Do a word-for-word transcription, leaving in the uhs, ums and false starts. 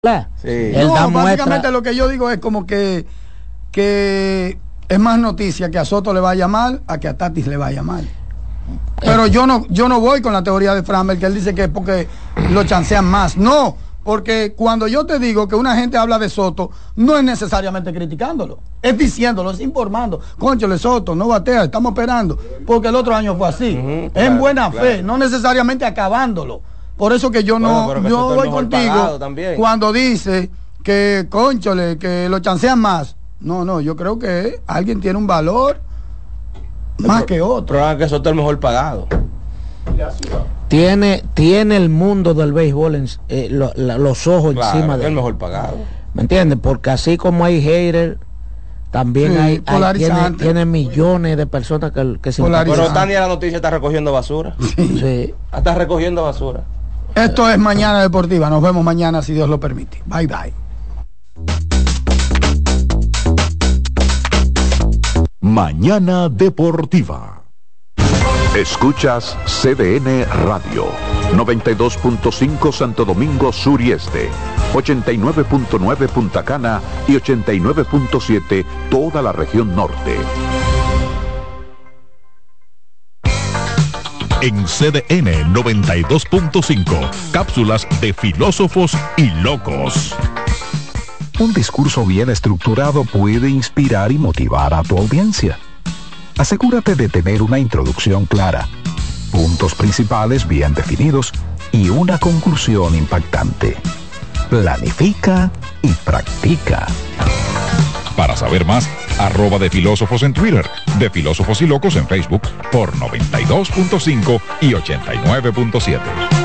Sí. Él no, da básicamente muestra. lo que yo digo es como que, que es más noticia que a Soto le vaya mal a que a Tatis le vaya mal. Pero yo no, yo no voy con la teoría de Framber, que él dice que es porque lo chancean más. No, porque cuando yo te digo que una gente habla de Soto, no es necesariamente criticándolo, es diciéndolo, es informando. Cónchale, Soto, no batea, estamos esperando, porque el otro año fue así. Uh-huh, en claro, buena claro. fe, no necesariamente acabándolo. Por eso que yo no, bueno, que yo Soto voy es mejor contigo pagado también. cuando dice que, cónchale, que lo chancean más. No, no, yo creo que alguien tiene un valor más que otro. Pero que Soto es el mejor pagado. Tiene, tiene el mundo del béisbol en, eh, lo, la, los ojos Claro, encima es de el él. mejor pagado. ¿Me entiendes? Porque así como hay haters, también Sí, hay, hay tiene, polarizante. tiene millones de personas que, que se Polarizante. Pero Tania la noticia está recogiendo basura. Sí. Está recogiendo basura. Esto es Mañana Deportiva. Nos vemos mañana si Dios lo permite. Bye bye. Mañana Deportiva. Escuchas C D N Radio, noventa y dos punto cinco Santo Domingo Sur y Este, ochenta y nueve punto nueve Punta Cana y ochenta y nueve punto siete toda la región norte. En C D N noventa y dos punto cinco, cápsulas de filósofos y locos. Un discurso bien estructurado puede inspirar y motivar a tu audiencia. Asegúrate de tener una introducción clara, puntos principales bien definidos y una conclusión impactante. Planifica y practica. Para saber más, arroba de filósofos en Twitter, de filósofos y locos en Facebook por noventa y dos punto cinco y ochenta y nueve punto siete.